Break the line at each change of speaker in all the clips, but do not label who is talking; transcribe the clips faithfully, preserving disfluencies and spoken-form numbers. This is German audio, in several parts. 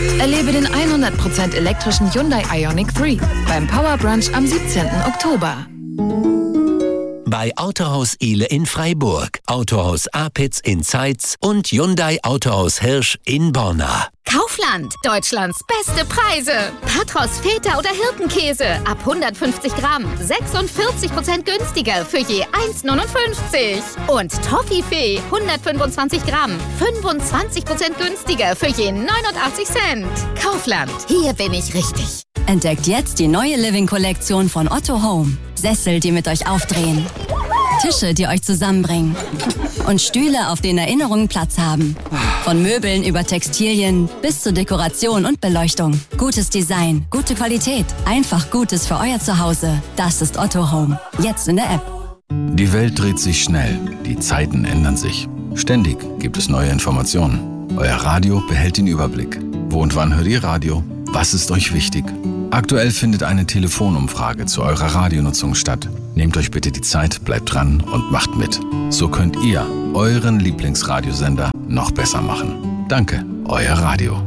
Erlebe den hundert Prozent elektrischen Hyundai Ioniq drei beim Power Brunch am siebzehnten Oktober.
Bei Autohaus Ehle in Freiburg, Autohaus Apitz in Zeitz und Hyundai Autohaus Hirsch in Borna.
Kaufland, Deutschlands beste Preise. Patros, Feta oder Hirtenkäse ab hundertfünfzig Gramm, sechsundvierzig Prozent günstiger für je eins neunundfünfzig. Und Toffifee, hundertfünfundzwanzig Gramm, fünfundzwanzig Prozent günstiger für je neunundachtzig Cent. Kaufland, hier bin ich richtig.
Entdeckt jetzt die neue Living-Kollektion von Otto Home. Sessel, die mit euch aufdrehen. Tische, die euch zusammenbringen. Und Stühle, auf denen Erinnerungen Platz haben. Von Möbeln über Textilien bis zur Dekoration und Beleuchtung. Gutes Design, gute Qualität. Einfach Gutes für euer Zuhause. Das ist Otto Home. Jetzt in der App.
Die Welt dreht sich schnell. Die Zeiten ändern sich. Ständig gibt es neue Informationen. Euer Radio behält den Überblick. Wo und wann hört ihr Radio? Was ist euch wichtig? Aktuell findet eine Telefonumfrage zu eurer Radionutzung statt. Nehmt euch bitte die Zeit, bleibt dran und macht mit. So könnt ihr euren Lieblingsradiosender noch besser machen. Danke, euer Radio.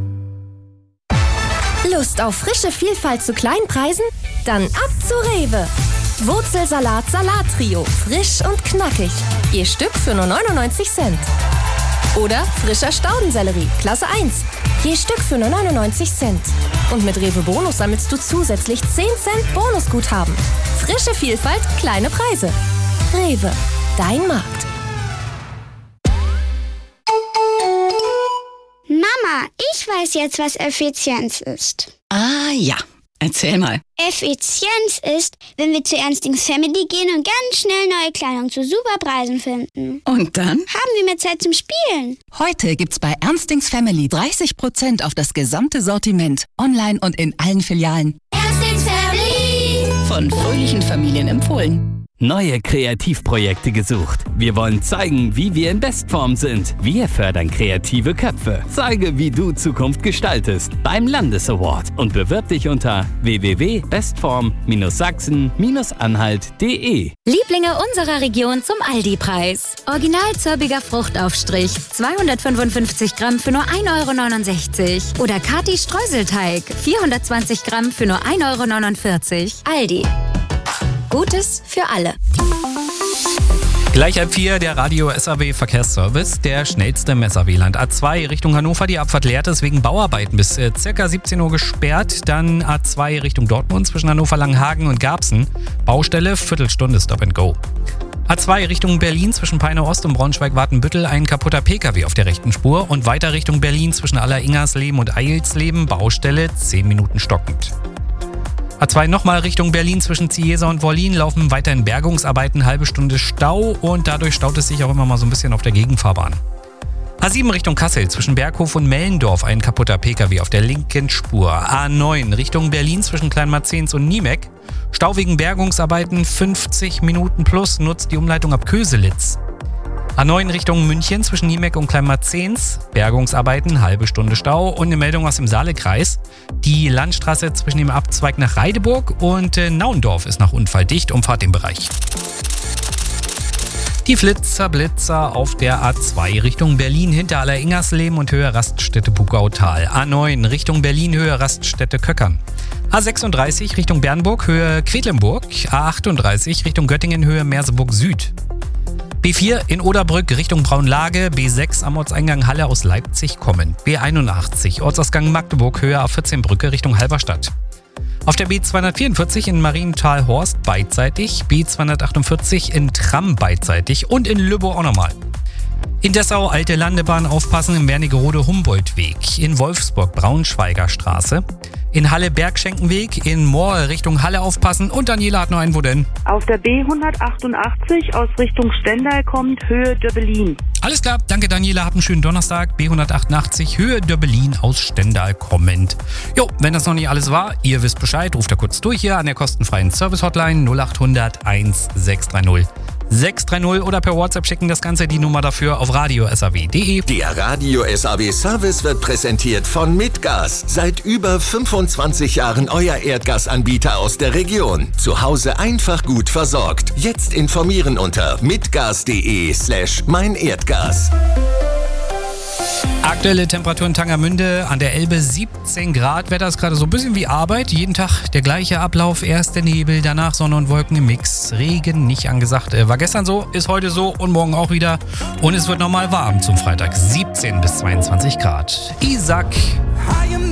Lust auf frische Vielfalt zu kleinen Preisen? Dann ab zu Rewe. Wurzelsalat Salattrio, frisch und knackig. Je Stück für nur neunundneunzig Cent. Oder frischer Staudensellerie, Klasse eins. Je Stück für nur neunundneunzig Cent. Und mit Rewe Bonus sammelst du zusätzlich zehn Cent Bonusguthaben. Frische Vielfalt, kleine Preise. Rewe, dein Markt.
Mama, ich weiß jetzt, was Effizienz ist.
Ah ja, erzähl mal.
Effizienz ist, wenn wir zu Ernstings Family gehen und ganz schnell neue Kleidung zu super Preisen finden.
Und dann?
Haben wir mehr Zeit zum Spielen.
Heute gibt's bei Ernstings Family dreißig Prozent auf das gesamte Sortiment. Online und in allen Filialen.
Ernstings Family!
Von fröhlichen Familien empfohlen.
Neue Kreativprojekte gesucht. Wir wollen zeigen, wie wir in Bestform sind. Wir fördern kreative Köpfe. Zeige, wie du Zukunft gestaltest. Beim Landesaward. Und bewirb dich unter w w w punkt bestform sachsen anhalt punkt de.
Lieblinge unserer Region zum Aldi-Preis. Original zirbiger Fruchtaufstrich, zweihundertfünfundfünfzig Gramm für nur ein Euro neunundsechzig. Oder Kati Streuselteig, vierhundertzwanzig Gramm für nur ein Euro neunundvierzig. Aldi. Gutes für alle.
Gleich halb vier, der Radio S A W Verkehrsservice, der schnellste im S A W-Land. A zwei Richtung Hannover, die Abfahrt leert ist wegen Bauarbeiten bis äh, circa siebzehn Uhr gesperrt. Dann A zwei Richtung Dortmund zwischen Hannover, Langenhagen und Garbsen. Baustelle, Viertelstunde Stop and Go. A zwei Richtung Berlin zwischen Peine Ost und Braunschweig-Wartenbüttel, ein kaputter Pkw auf der rechten Spur. Und weiter Richtung Berlin zwischen Aller-Ingersleben und Eilsleben, Baustelle, zehn Minuten stockend. A zwei nochmal Richtung Berlin zwischen Ziesa und Wollin laufen weiterhin Bergungsarbeiten, halbe Stunde Stau und dadurch staut es sich auch immer mal so ein bisschen auf der Gegenfahrbahn. A sieben Richtung Kassel zwischen Berghof und Mellendorf ein kaputter Pkw auf der linken Spur. A neun Richtung Berlin zwischen Kleinmarzens und Niemek. Stau wegen Bergungsarbeiten fünfzig Minuten plus, nutzt die Umleitung ab Köselitz. A neun Richtung München zwischen Niemek und Kleinmarzens. Bergungsarbeiten, halbe Stunde Stau und eine Meldung aus dem Saalekreis. Die Landstraße zwischen dem Abzweig nach Reideburg und äh, Nauendorf ist nach Unfall dicht, umfahrt den Bereich. Die Flitzer Blitzer auf der A zwei Richtung Berlin hinter Aller-Ingersleben und Höhe Raststätte Bugautal. A neun Richtung Berlin Höhe Raststätte Köckern. A sechsunddreißig Richtung Bernburg Höhe Quedlinburg. A achtunddreißig Richtung Göttingen Höhe Merseburg Süd. B vier in Oderbrück Richtung Braunlage, B sechs am Ortseingang Halle aus Leipzig kommen. B einundachtzig Ortsausgang Magdeburg Höhe A vierzehn Brücke Richtung Halberstadt. Auf der B zweihundertvierundvierzig in Marienthal-Horst beidseitig, B zweihundertachtundvierzig in Tramm beidseitig und in Lübbow auch nochmal. In Dessau Alte Landebahn aufpassen im Wernigerode-Humboldt-Weg, in Wolfsburg Braunschweiger Straße, in Halle Bergschenkenweg, in Moor Richtung Halle aufpassen und Daniela hat noch einen, wo denn?
Auf der B hundertachtundachtzig aus Richtung Stendal kommt Höhe Döbbelin.
Alles klar, danke Daniela, habt einen schönen Donnerstag. B hundertachtundachtzig Höhe Döbbelin aus Stendal kommend. Jo, wenn das noch nicht alles war, ihr wisst Bescheid, ruft da kurz durch hier an der kostenfreien Service-Hotline null achthundert eins sechs drei null. sechs drei null oder per WhatsApp schicken das Ganze, die Nummer dafür auf radio s a w punkt de.
Der Radio S A W Service wird präsentiert von Mitgas. Seit über fünfundzwanzig Jahren euer Erdgasanbieter aus der Region. Zu Hause einfach gut versorgt. Jetzt informieren unter mitgas punkt de slash mein Erdgas.
Aktuelle Temperatur in Tangermünde an der Elbe siebzehn Grad. Wetter ist gerade so ein bisschen wie Arbeit. Jeden Tag der gleiche Ablauf. Erst der Nebel, danach Sonne und Wolken im Mix. Regen nicht angesagt. War gestern so, ist heute so und morgen auch wieder. Und es wird nochmal warm zum Freitag. siebzehn bis zweiundzwanzig Grad. Isaac.